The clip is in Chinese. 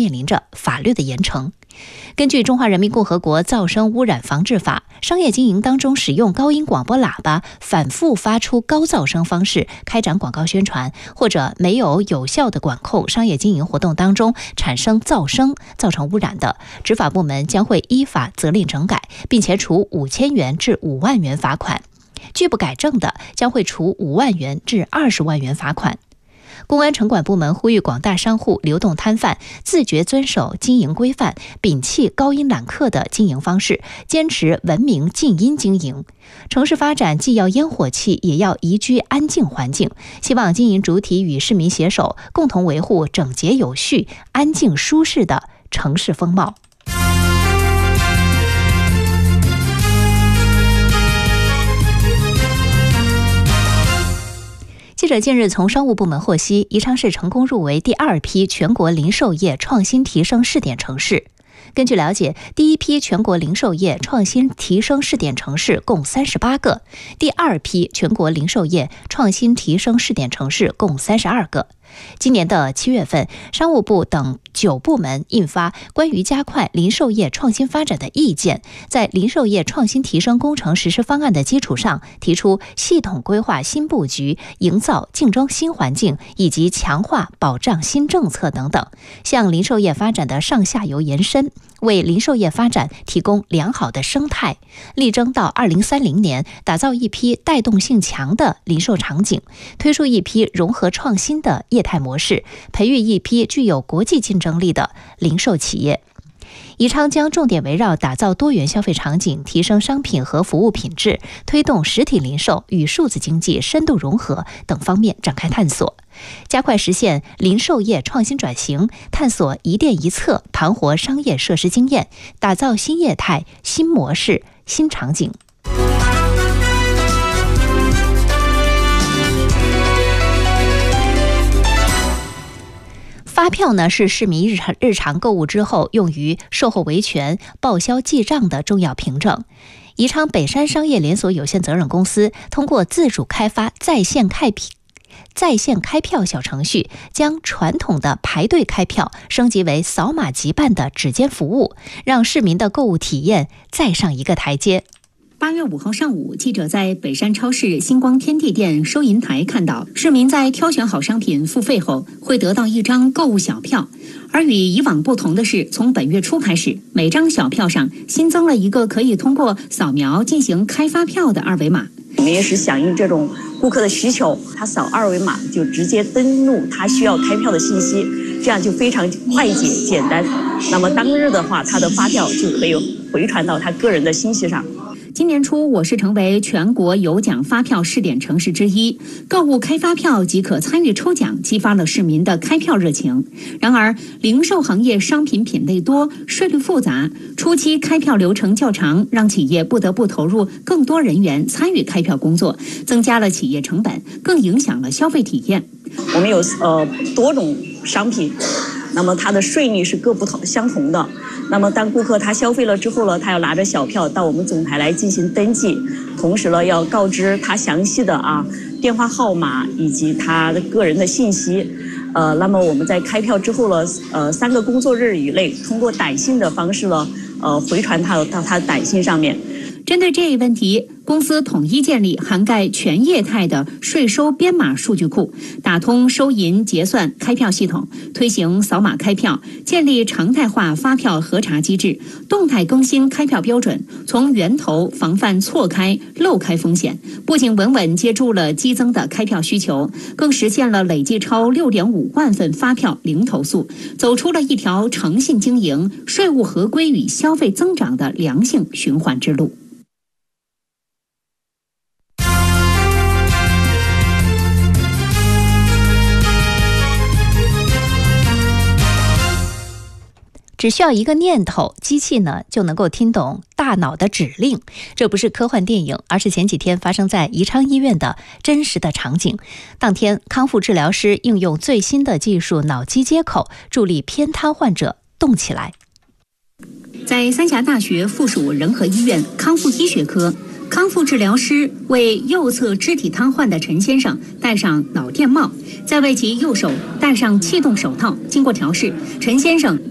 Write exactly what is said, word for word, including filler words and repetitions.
面临着法律的严惩。根据《中华人民共和国噪声污染防治法》，商业经营当中使用高音广播喇叭反复发出高噪声方式开展广告宣传，或者没有有效的管控商业经营活动当中产生噪声造成污染的，执法部门将会依法责令整改，并且处五千元至五万元罚款；拒不改正的，将会处五万元至二十万元罚款。公安城管部门呼吁广大商户、流动摊贩自觉遵守经营规范，摒弃高音揽客的经营方式，坚持文明静音经营。城市发展既要烟火气，也要宜居安静环境。希望经营主体与市民携手，共同维护整洁有序、安静舒适的城市风貌。记者近日从商务部门获悉，宜昌市成功入围第二批全国零售业创新提升试点城市。根据了解，第一批全国零售业创新提升试点城市共三十八个，第二批全国零售业创新提升试点城市共三十二个。今年的七月份，商务部等九部门印发关于加快零售业创新发展的意见，在零售业创新提升工程实施方案的基础上，提出系统规划新布局、营造竞争新环境以及强化保障新政策等等，向零售业发展的上下游延伸，为零售业发展提供良好的生态，力争到二零三零年打造一批带动性强的零售场景，推出一批融合创新的业态模式，培育一批具有国际竞争力的零售企业。宜昌将重点围绕打造多元消费场景、提升商品和服务品质、推动实体零售与数字经济深度融合等方面展开探索，加快实现零售业创新转型，探索一店一策，盘活商业设施经验，打造新业态、新模式、新场景。发票呢是市民日常日常购物之后用于售后维权、报销记账的重要凭证。宜昌北山商业连锁有限责任公司通过自主开发在线开批在线开票小程序，将传统的排队开票升级为扫码即办的指尖服务，让市民的购物体验再上一个台阶。 八月五号上午，记者在北山超市星光天地店收银台看到，市民在挑选好商品付费后，会得到一张购物小票。而与以往不同的是，从本月初开始，每张小票上新增了一个可以通过扫描进行开发票的二维码。 我们也是响应这种顾客的需求，他扫二维码就直接登录他需要开票的信息，这样就非常快捷简单。那么当日的话，他的发票就可以回传到他个人的信息上。 今年初，我市成为全国有奖发票试点城市之一，购物开发票即可参与抽奖，激发了市民的开票热情。然而，零售行业商品品类多，税率复杂，初期开票流程较长，让企业不得不投入更多人员参与开票工作，增加了企业成本，更影响了消费体验。 我们有呃多种商品，那么它的税率是各不同相同的。那么当顾客他消费了之后呢，他要拿着小票到我们总台来进行登记，同时呢要告知他详细的啊电话号码以及他的个人的信息。呃，那么我们在开票之后呢，呃三个工作日以内，通过短信的方式呢，呃回传他到他的短信上面。 针对这一问题，公司统一建立涵盖全业态的税收编码数据库，打通收银、结算、开票系统，推行扫码开票，建立常态化发票核查机制，动态更新开票标准，从源头防范错开、漏开风险。不仅稳稳接住了激增的开票需求，更实现了累计超六点五万份发票零投诉，走出了一条诚信经营、税务合规与消费增长的良性循环之路。 只需要一个念头，机器呢就能够听懂大脑的指令。这不是科幻电影，而是前几天发生在宜昌医院的真实的场景。当天，康复治疗师应用最新的技术脑机接口，助力偏瘫患者动起来。 在三峡大学附属仁和医院康复医学科，康复治疗师为右侧肢体瘫痪的陈先生戴上脑电帽，再为其右手戴上气动手套。经过调试，陈先生